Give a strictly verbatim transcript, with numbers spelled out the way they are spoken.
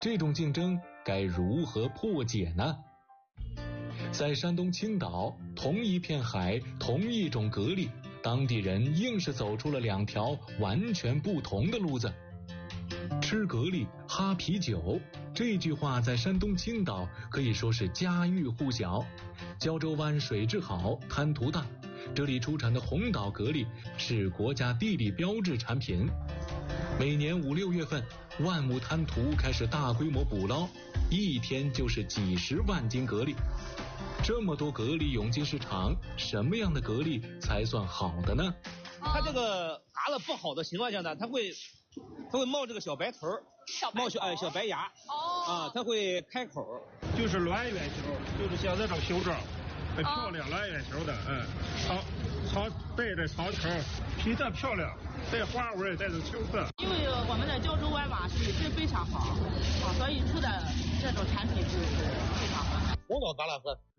这种竞争该如何破解呢？在山东青岛，同一片海，同一种蛤蜊，当地人硬是走出了两条完全不同的路子。吃蛤蜊哈啤酒，这句话在山东青岛可以说是家喻户晓。胶州湾水质好，滩涂大，这里出产的红岛蛤蜊是国家地理标志产品。每年五六月份，万亩滩涂开始大规模捕捞，一天就是几十万斤蛤蜊。这么多蛤蜊涌进市场，什么样的蛤蜊才算好的呢？ 它这个蛤子不好的情况下呢，它会它会冒这个小白头，冒小哎小白牙，哦啊，它会开口， 就是卵圆球，就是像这种形状，很漂亮，卵圆球的，嗯，草草带着草球，皮色漂亮，带花纹，带着青色。 因为我们的胶州湾嘛水质非常好，啊，所以出的这种产品就是非常好。 红岛蛤蜊和